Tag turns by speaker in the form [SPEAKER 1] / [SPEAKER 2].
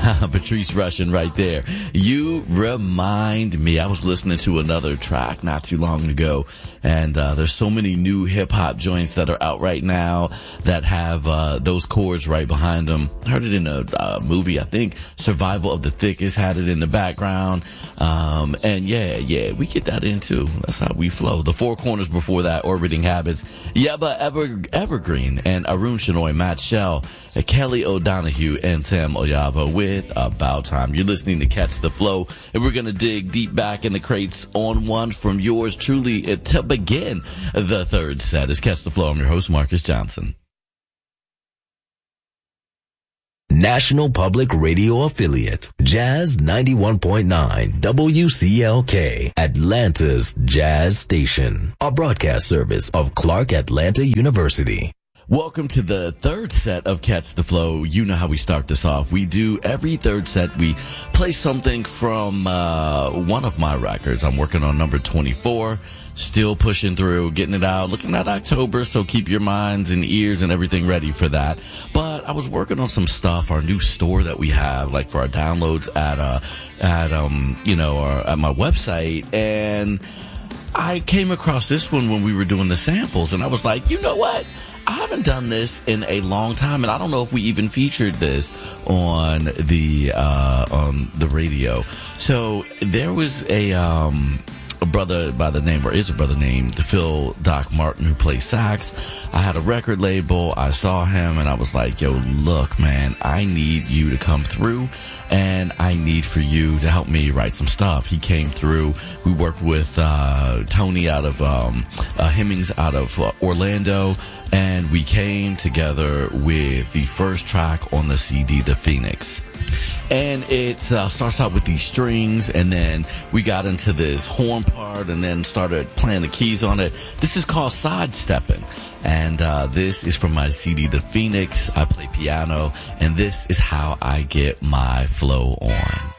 [SPEAKER 1] Patrice Rushen right there. You remind me. I was listening to another track not too long ago, and there's so many new hip-hop joints that are out right now that have those chords right behind them. I heard it in a movie, I think Survival of the Thickest had it in the background. And yeah, we get that in too. That's how we flow. The Four Corners before that, Orbiting Habits, Yebba Evergreen, and Arun Shenoy, Matt Shell, Kelly O'Donohue, and Sam Oyava with About Time. You're listening to Catch the Flow, and we're going to dig deep back in the crates on one from yours truly to begin the third set. It's Catch the Flow. I'm your host, Marcus Johnson.
[SPEAKER 2] National Public Radio affiliate, Jazz 91.9 WCLK, Atlanta's Jazz Station, a broadcast service of Clark Atlanta University.
[SPEAKER 1] Welcome to the third set of Catch the Flow. You know how we start this off. We do every third set. We play something from one of my records. I'm working on number 24. Still pushing through, getting it out, looking at October, so keep your minds and ears and everything ready for that. But I was working on some stuff, our new store that we have, like for our downloads at my website, and I came across this one when we were doing the samples, and I was like, you know what? I haven't done this in a long time, and I don't know if we even featured this on the radio. So there was a brother by the name, or is a brother named Phil Doc Martin, who plays sax. I had a record label. I saw him and I was like, yo, look, man, I need you to come through and I need for you to help me write some stuff. He came through. We worked with Tony out of Hemmings out of Orlando, and we came together with the first track on the CD, The Phoenix. And it starts out with these strings, and then we got into this horn part and then started playing the keys on it. This is called Sidestepping, and this is from my CD, The Phoenix. I play piano, and this is how I get my flow on.